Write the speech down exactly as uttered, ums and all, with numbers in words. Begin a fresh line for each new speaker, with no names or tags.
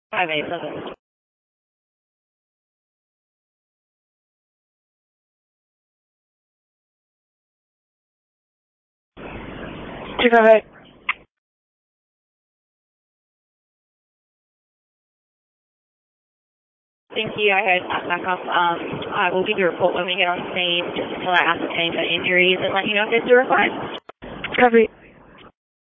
five eight seven. two five eight. Thank you. I heard that back off. Um, I will give you a report when we get on scene just until I ascertain the injuries and let you know if there's a request.
Copy.